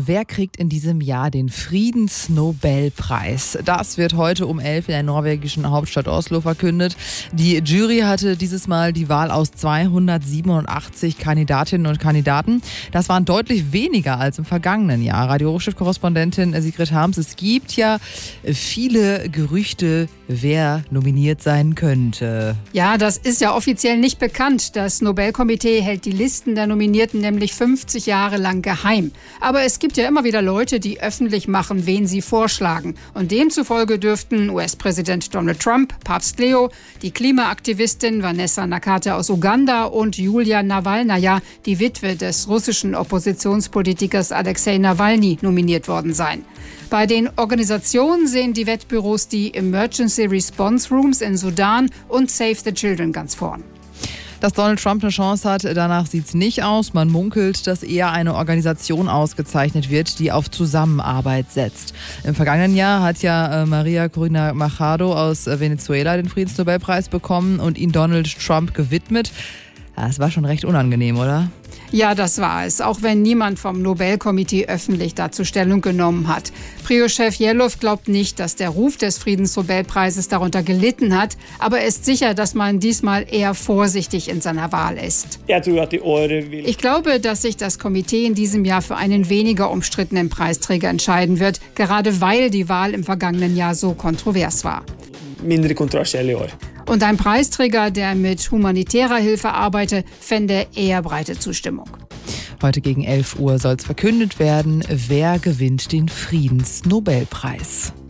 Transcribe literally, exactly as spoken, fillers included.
wer kriegt in diesem Jahr den Friedensnobelpreis? Das wird heute um elf in der norwegischen Hauptstadt Oslo verkündet. Die Jury hatte dieses Mal die Wahl aus zweihundertsiebenundachtzig Kandidatinnen und Kandidaten. Das waren deutlich weniger als im vergangenen Jahr. Radio-Hochschrift-Korrespondentin Sigrid Harms, es gibt ja viele Gerüchte, wer nominiert sein könnte. Ja, das ist ja offiziell nicht bekannt. Das Nobelkomitee hält die Listen der Nominierten nämlich fünfzig Jahre lang geheim. Aber es gibt ja immer wieder Leute, die öffentlich machen, wen sie vorschlagen. Und demzufolge dürften U S-Präsident Donald Trump, Papst Leo, die Klimaaktivistin Vanessa Nakate aus Uganda und Julia Nawalnaja, die Witwe des russischen Oppositionspolitikers Alexei Nawalny, nominiert worden sein. Bei den Organisationen sehen die Wettbüros die Emergency Response Rooms in Sudan und Save the Children ganz vorn. Dass Donald Trump eine Chance hat, danach sieht es nicht aus. Man munkelt, dass eher eine Organisation ausgezeichnet wird, die auf Zusammenarbeit setzt. Im vergangenen Jahr hat ja äh, Maria Corina Machado aus äh, Venezuela den Friedensnobelpreis bekommen und ihn Donald Trump gewidmet. Das war schon recht unangenehm, oder? Ja, das war es, auch wenn niemand vom Nobelkomitee öffentlich dazu Stellung genommen hat. Prio-Chef Jelov glaubt nicht, dass der Ruf des Friedensnobelpreises darunter gelitten hat, aber er ist sicher, dass man diesmal eher vorsichtig in seiner Wahl ist. Ich glaube, dass sich das Komitee in diesem Jahr für einen weniger umstrittenen Preisträger entscheiden wird, gerade weil die Wahl im vergangenen Jahr so kontrovers war. Und ein Preisträger, der mit humanitärer Hilfe arbeitet, fände eher breite Zustimmung. Heute gegen elf Uhr soll es verkündet werden, wer gewinnt den Friedensnobelpreis.